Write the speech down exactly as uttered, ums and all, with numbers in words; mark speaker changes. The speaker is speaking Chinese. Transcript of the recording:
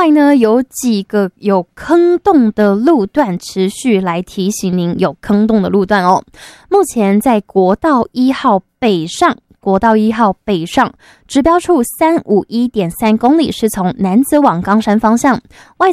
Speaker 1: 外呢，有几个有坑洞的路段，持续来提醒您有坑洞的路段哦。目前在国道一号北上。国道一号北上指标处三五一点三公里是从楠梓往冈山方向，外